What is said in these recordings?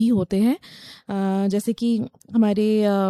भी होते हैं, जैसे कि हमारे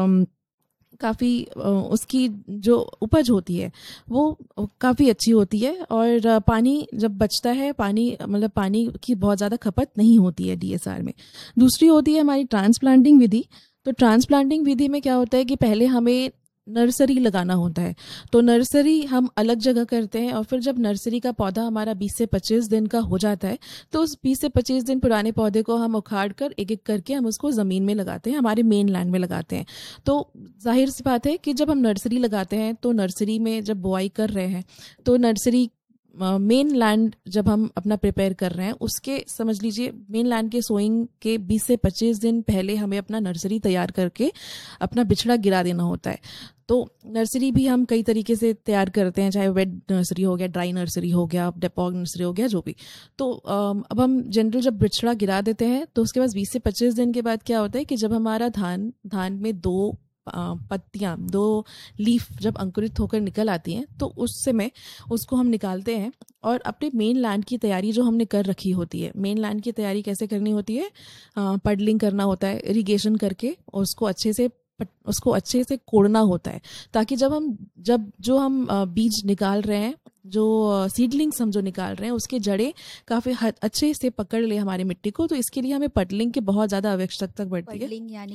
काफ़ी उसकी जो उपज होती है वो काफ़ी अच्छी होती है, और पानी जब बचता है, पानी मतलब पानी की बहुत ज़्यादा खपत नहीं होती है डीएसआर में। दूसरी होती है हमारी ट्रांसप्लांटिंग विधि। तो ट्रांसप्लांटिंग विधि में क्या होता है कि पहले हमें नर्सरी लगाना होता है। तो नर्सरी हम अलग जगह करते हैं, और फिर जब नर्सरी का पौधा हमारा 20 से 25 दिन का हो जाता है तो उस 20 से 25 दिन पुराने पौधे को हम उखाड़ कर एक एक करके हम उसको ज़मीन में लगाते हैं, हमारे मेन लैंड में लगाते हैं। तो जाहिर सी बात है कि जब हम नर्सरी लगाते हैं तो नर्सरी में जब बुआई कर रहे हैं तो नर्सरी मेन लैंड जब हम अपना प्रिपेयर कर रहे हैं उसके समझ लीजिए मेन लैंड के सोइंग के 20 से 25 दिन पहले हमें अपना नर्सरी तैयार करके अपना बिछड़ा गिरा देना होता है। तो नर्सरी भी हम कई तरीके से तैयार करते हैं, चाहे वेट नर्सरी हो गया, ड्राई नर्सरी हो गया, डेपॉग नर्सरी हो गया, जो भी। तो अब हम जनरल जब बिछड़ा गिरा देते हैं तो उसके बाद 20 से 25 दिन के बाद क्या होता है कि जब हमारा धान में दो पत्तियां, दो लीफ जब अंकुरित होकर निकल आती हैं तो उस समय उसको हम निकालते हैं और अपने मेन लैंड की तैयारी जो हमने कर रखी होती है। मेन लैंड की तैयारी कैसे करनी होती है? पडलिंग करना होता है, इरिगेशन करके उसको अच्छे से कोड़ना होता है, ताकि जब जो हम बीज निकाल रहे हैं, जो सीडलिंग्स हम जो निकाल रहे हैं, उसके जड़ें काफ़ी अच्छे से पकड़ ले हमारी मिट्टी को। तो इसके लिए हमें पडलिंग की बहुत ज़्यादा आवश्यकता पड़ती है।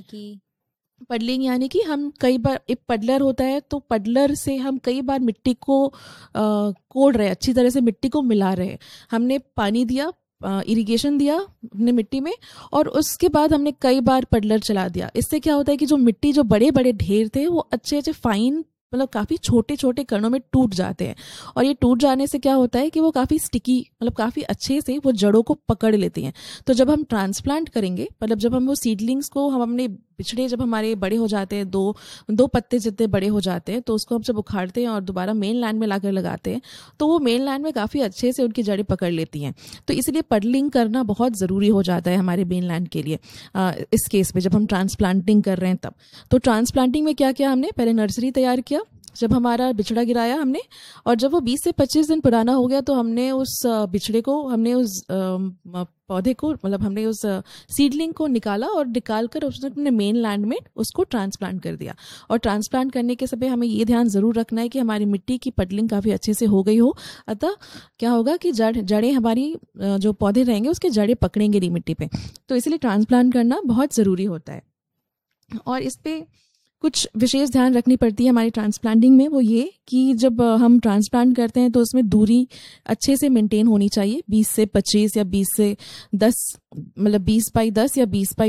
पडलिंग यानी कि हम कई बार, एक पडलर होता है तो पडलर से हम कई बार मिट्टी को कोड़ रहे हैं, अच्छी तरह से मिट्टी को मिला रहे हैं। हमने पानी दिया, इरिगेशन दिया अपने मिट्टी में, और उसके बाद हमने कई बार पडलर चला दिया। इससे क्या होता है कि जो मिट्टी, जो बड़े बड़े ढेर थे, वो अच्छे अच्छे फाइन, मतलब काफ़ी छोटे छोटे कणों में टूट जाते हैं। और ये टूट जाने से क्या होता है कि वो काफ़ी स्टिकी, मतलब काफ़ी अच्छे से वो जड़ों को पकड़ लेती हैं। तो जब हम ट्रांसप्लांट करेंगे, मतलब जब हम वो सीडलिंग्स को, हम अपने बिछड़े जब हमारे बड़े हो जाते हैं, दो पत्ते जितने बड़े हो जाते हैं, तो उसको हम जब उखाड़ते हैं और दोबारा मेन लैंड में लाकर लगाते हैं तो वो मेन लैंड में काफ़ी अच्छे से उनकी जड़ें पकड़ लेती हैं। तो इसलिए पडलिंग करना बहुत ज़रूरी हो जाता है हमारे मेन लैंड के लिए। इस केस में जब हम ट्रांसप्लांटिंग कर रहे हैं तब, तो ट्रांसप्लांटिंग में क्या किया हमने? पहले नर्सरी तैयार किया, जब हमारा बिछड़ा गिराया हमने, और जब वो 20 से 25 दिन पुराना हो गया तो हमने उस बिछड़े को, हमने उस पौधे को, मतलब हमने उस सीडलिंग को निकाला और निकाल कर उसने अपने मेन लैंड में उसको ट्रांसप्लांट कर दिया। और ट्रांसप्लांट करने के समय हमें ये ध्यान ज़रूर रखना है कि हमारी मिट्टी की पडलिंग काफ़ी अच्छे से हो गई हो। अतः क्या होगा कि जड़ें हमारी, जो पौधे रहेंगे उसके जड़ें पकड़ेंगे नहीं मिट्टी पे। तो इसलिए ट्रांसप्लांट करना बहुत ज़रूरी होता है। और इस पर कुछ विशेष ध्यान रखनी पड़ती है हमारी ट्रांसप्लांटिंग में, वो ये कि जब हम ट्रांसप्लांट करते हैं तो उसमें दूरी अच्छे से मेंटेन होनी चाहिए। 20 से 25 या 20 से 10, मतलब 20 बाई 10 या 20 बाई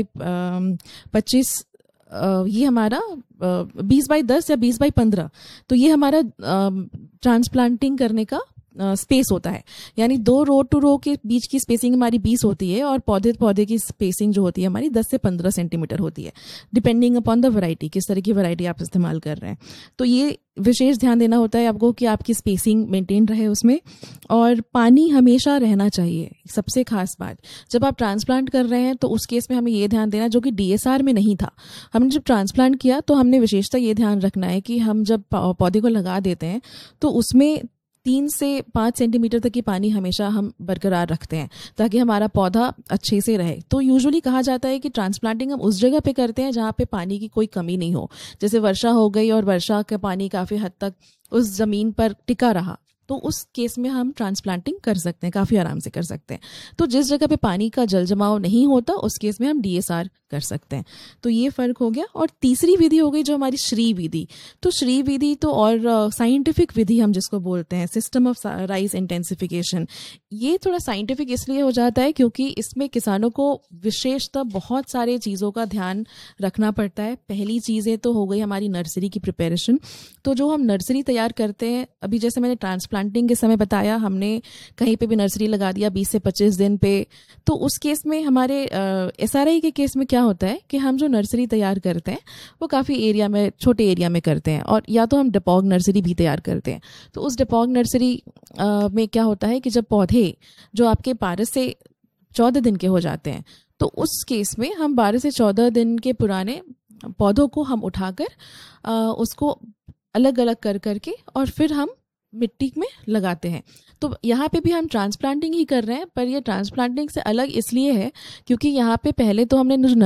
25, ये हमारा 20 बाई 10 या 20 बाई 15, तो ये हमारा ट्रांसप्लांटिंग करने का स्पेस होता है। यानी दो रो टू रो के बीच की स्पेसिंग हमारी 20 होती है, और पौधे की स्पेसिंग जो होती है हमारी 10 से 15 सेंटीमीटर होती है, डिपेंडिंग अपॉन द वैरायटी, किस तरह की वैरायटी आप इस्तेमाल कर रहे हैं। तो ये विशेष ध्यान देना होता है आपको कि आपकी स्पेसिंग मेंटेन रहे उसमें। और पानी हमेशा रहना चाहिए, सबसे खास बात। जब आप ट्रांसप्लांट कर रहे हैं तो उस केस में हमें ये ध्यान देना, जो कि डीएसआर में नहीं था, हमने जब ट्रांसप्लांट किया तो हमने विशेषता ये ध्यान रखना है कि हम जब पौधे को लगा देते हैं तो उसमें 3 से 5 सेंटीमीटर तक की पानी हमेशा हम बरकरार रखते हैं, ताकि हमारा पौधा अच्छे से रहे। तो यूजुअली कहा जाता है कि ट्रांसप्लांटिंग हम उस जगह पे करते हैं जहाँ पे पानी की कोई कमी नहीं हो। जैसे वर्षा हो गई और वर्षा का पानी काफ़ी हद तक उस ज़मीन पर टिका रहा, तो उस केस में हम ट्रांसप्लांटिंग कर सकते हैं, काफ़ी आराम से कर सकते हैं। तो जिस जगह पे पानी का जल जमाव नहीं होता उस केस में हम डीएसआर कर सकते हैं। तो ये फ़र्क हो गया। और तीसरी विधि हो गई जो हमारी श्री विधि। तो श्री विधि तो और साइंटिफिक विधि हम जिसको बोलते हैं, सिस्टम ऑफ राइस इंटेंसिफिकेशन, ये थोड़ा साइंटिफिक इसलिए हो जाता है क्योंकि इसमें किसानों को विशेषतः बहुत सारे चीज़ों का ध्यान रखना पड़ता है। पहली चीज़ें तो हो गई हमारी नर्सरी की प्रिपरेशन। तो जो हम नर्सरी तैयार करते हैं, अभी जैसे मैंने ट्रांसप्लांटिंग के समय बताया, हमने कहीं पे भी नर्सरी लगा दिया 20 से 25 दिन पे, तो उस केस में हमारे एसआरआई के केस में क्या होता है कि हम जो नर्सरी तैयार करते हैं वो काफ़ी एरिया में, छोटे एरिया में करते हैं, और या तो हम डेपॉग नर्सरी भी तैयार करते हैं। तो उस डेपॉग नर्सरी में क्या होता है कि जब पौधे जो आपके 12 से 14 दिन के हो जाते हैं, तो उस केस में हम 12 से 14 दिन के पुराने पौधों को हम उठाकर उसको अलग अलग कर करके और फिर हम मिट्टी में लगाते हैं। तो यहाँ पे भी हम ट्रांसप्लांटिंग ही कर रहे हैं, पर ये ट्रांसप्लांटिंग से अलग इसलिए है क्योंकि यहाँ पे पहले तो हमने जो